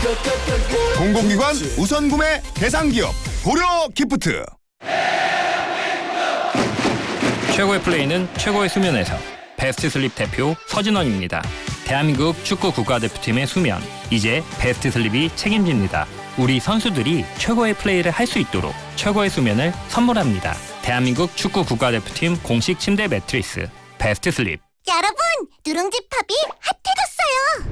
공공기관 우선 구매 대상 기업 고려 기프트. 최고의 플레이는 최고의 수면에서. 베스트 슬립 대표 서진원입니다. 대한민국 축구 국가대표팀의 수면, 이제 베스트 슬립이 책임집니다. 우리 선수들이 최고의 플레이를 할 수 있도록 최고의 수면을 선물합니다. 대한민국 축구 국가대표팀 공식 침대 매트리스 베스트 슬립. 여러분, 누룽지 팝이 핫해졌어요.